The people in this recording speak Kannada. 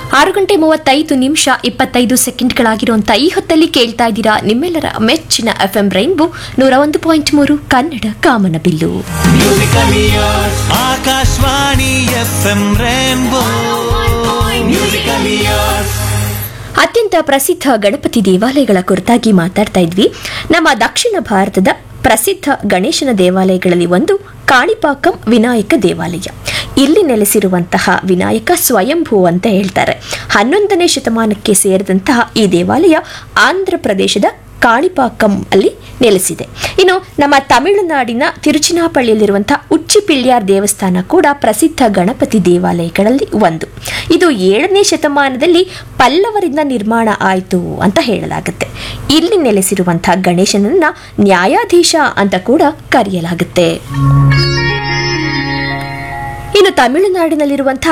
6:35 ಈ ಹೊತ್ತಲ್ಲಿ ಕೇಳ್ತಾ ಇದ್ದೀರಾ ನಿಮ್ಮೆಲ್ಲರ ಮೆಚ್ಚಿನ FM ರೈನ್ಬೋ 101.3 ಕನ್ನಡ ಕಾಮನಬಿಲ್ಲು. ಆಕಾಶವಾಣಿ FM ರೈನ್ಬೋ ಅತ್ಯಂತ ಪ್ರಸಿದ್ಧ ಗಣಪತಿ ದೇವಾಲಯಗಳ ಕುರಿತಾಗಿ ಮಾತಾಡ್ತಾ ಇದ್ವಿ. ನಮ್ಮ ದಕ್ಷಿಣ ಭಾರತದ ಪ್ರಸಿದ್ಧ ಗಣೇಶನ ದೇವಾಲಯಗಳಲ್ಲಿ ಒಂದು ಕಾಣಿಪಾಕಂ ವಿನಾಯಕ ದೇವಾಲಯ. ಇಲ್ಲಿ ನೆಲೆಸಿರುವಂತಹ ವಿನಾಯಕ ಸ್ವಯಂಭೂ ಅಂತ ಹೇಳ್ತಾರೆ. 11ನೇ ಶತಮಾನಕ್ಕೆ ಸೇರಿದಂತಹ ಈ ದೇವಾಲಯ ಆಂಧ್ರ ಪ್ರದೇಶದ ಕಾಣಿಪಾಕಂ ಅಲ್ಲಿ ನೆಲೆಸಿದೆ. ಇನ್ನು ನಮ್ಮ ತಮಿಳುನಾಡಿನ ತಿರುಚಿನಾಪಳ್ಳಿಯಲ್ಲಿರುವಂತಹ ಉಚ್ಚಿ ಪಿಳ್ಳಿಯಾರ್ ದೇವಸ್ಥಾನ ಕೂಡ ಪ್ರಸಿದ್ಧ ಗಣಪತಿ ದೇವಾಲಯಗಳಲ್ಲಿ ಒಂದು. ಇದು 7ನೇ ಶತಮಾನದಲ್ಲಿ ಪಲ್ಲವರಿಂದ ನಿರ್ಮಾಣ ಆಯಿತು ಅಂತ ಹೇಳಲಾಗುತ್ತೆ. ಇಲ್ಲಿ ನೆಲೆಸಿರುವಂತಹ ಗಣೇಶನನ್ನ ನ್ಯಾಯಾಧೀಶ ಅಂತ ಕೂಡ ಕರೆಯಲಾಗುತ್ತೆ. ಇನ್ನು ತಮಿಳುನಾಡಿನಲ್ಲಿರುವಂತಹ